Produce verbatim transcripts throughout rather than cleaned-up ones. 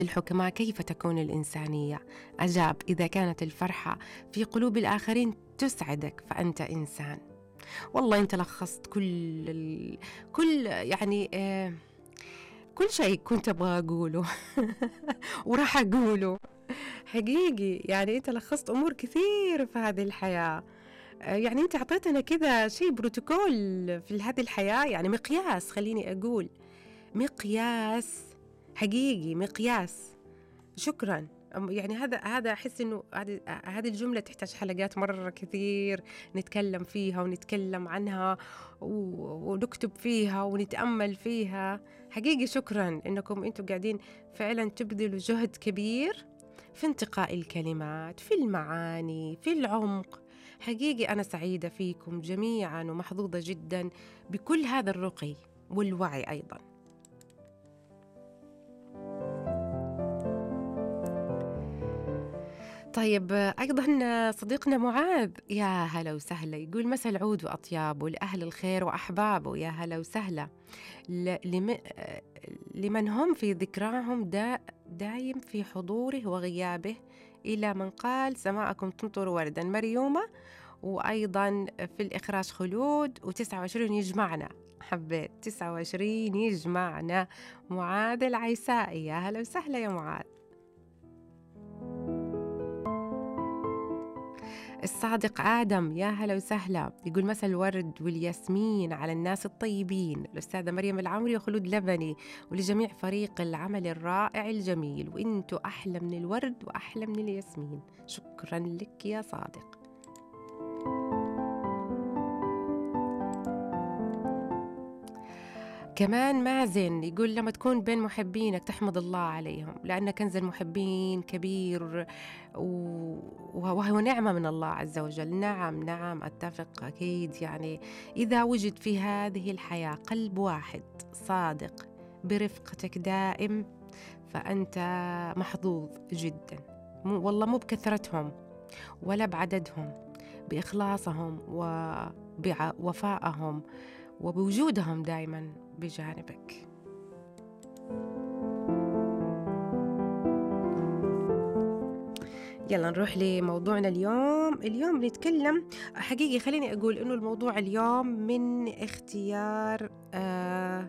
الحكماء كيف تكون الإنسانية؟ أجاب: إذا كانت الفرحة في قلوب الآخرين تسعدك فأنت إنسان. والله أنت لخصت كل ال... كل يعني آه... كل شيء كنت أبغى أقوله وراح أقوله حقيقي. يعني أنت لخصت أمور كثير في هذه الحياة. آه، يعني أنت أعطيتنا كذا شيء بروتوكول في هذه الحياة، يعني مقياس، خليني أقول مقياس حقيقي، مقياس. شكرا. أم- يعني هذا هذا أحس إنه هذه هذه الجملة تحتاج حلقات مرة كثير نتكلم فيها ونتكلم عنها و- ونكتب فيها ونتأمل فيها. حقيقي شكرا إنكم أنتم قاعدين فعلا تبذلوا جهد كبير في انتقاء الكلمات، في المعاني، في العمق. حقيقي أنا سعيدة فيكم جميعا ومحظوظة جدا بكل هذا الرقي والوعي أيضا. طيب أيضا صديقنا معاذ، يا هلا وسهلا، يقول: مسا العود وأطيابه لأهل الخير وأحبابه. يا هلا وسهلا. ل- لم- لمن هم في ذكراهم دا دايم في حضوره وغيابه، إلى من قال: سماءكم تمطر وردا. مريومة. وأيضا في الإخراج خلود. وتسعة وعشرين يجمعنا، حبيت تسعة وعشرين يجمعنا. معاذ العيسائي، يا هلا وسهلا يا معاذ. الصادق آدم، يا هلا وسهلا، يقول: مسا الورد والياسمين على الناس الطيبين، الأستاذة مريم العمري وخلود لبني، ولجميع فريق العمل الرائع الجميل، وإنتوا أحلى من الورد وأحلى من الياسمين. شكرا لك يا صادق. كمان مازن يقول: لما تكون بين محبينك تحمد الله عليهم، لأن كنز المحبين كبير و- وهو نعمة من الله عز وجل. نعم نعم أتفق أكيد. يعني إذا وجد في هذه الحياة قلب واحد صادق برفقتك دائم فأنت محظوظ جدا. مو والله مو بكثرتهم ولا بعددهم، بإخلاصهم وبوفائهم وبوجودهم دائما بجانبك. يلا نروح لموضوعنا اليوم. اليوم بنتكلم حقيقي، خليني أقول إنه الموضوع اليوم من اختيار آه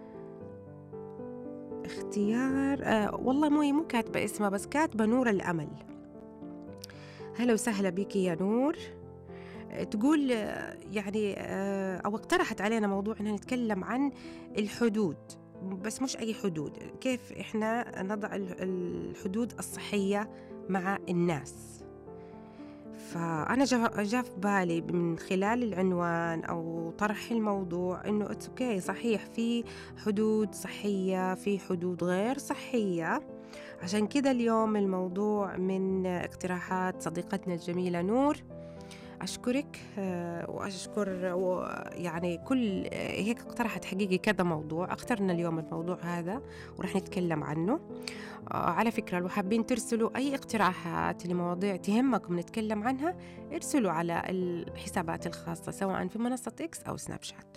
اختيار آه والله مو مو كاتبة اسمها، بس كاتبة نور الأمل. هلا وسهلا بك يا نور. تقول يعني أو اقترحت علينا موضوع أننا نتكلم عن الحدود، بس مش أي حدود، كيف إحنا نضع الحدود الصحية مع الناس. فأنا جاء في بالي من خلال العنوان أو طرح الموضوع إنه أوكي صحيح في حدود صحية، في حدود غير صحية. عشان كده اليوم الموضوع من اقتراحات صديقتنا الجميلة نور. أشكرك وأشكر يعني كل هيك اقترحت حقيقي كذا موضوع، اخترنا اليوم الموضوع هذا ورح نتكلم عنه. على فكرة لو حابين ترسلوا أي اقتراحات لمواضيع تهمكم نتكلم عنها، ارسلوا على الحسابات الخاصة سواء في منصة إكس أو سناب شات.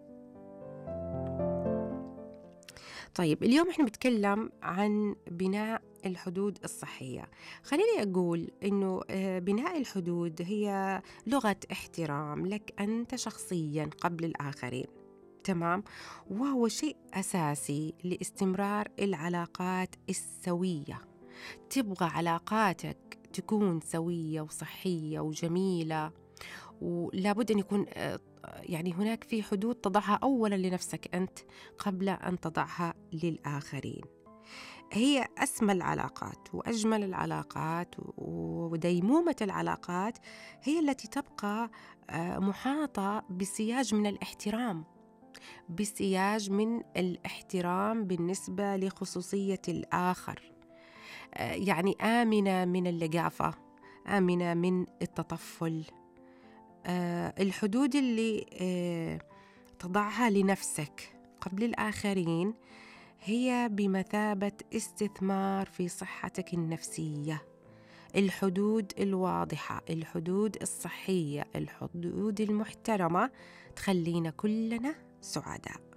طيب اليوم احنا بنتكلم عن بناء الحدود الصحية. خليني أقول إنه بناء الحدود هي لغة احترام لك أنت شخصيا قبل الآخرين، تمام؟ وهو شيء أساسي لاستمرار العلاقات السوية. تبغى علاقاتك تكون سوية وصحية وجميلة، ولابد أن يكون يعني هناك في حدود تضعها أولا لنفسك أنت قبل أن تضعها للآخرين. هي أسمى العلاقات وأجمل العلاقات وديمومة العلاقات هي التي تبقى محاطة بسياج من الاحترام، بسياج من الاحترام بالنسبة لخصوصية الآخر، يعني آمنة من اللقافة، آمنة من التطفل. الحدود اللي تضعها لنفسك قبل الآخرين هي بمثابة استثمار في صحتك النفسية. الحدود الواضحة، الحدود الصحية، الحدود المحترمة تخلينا كلنا سعداء.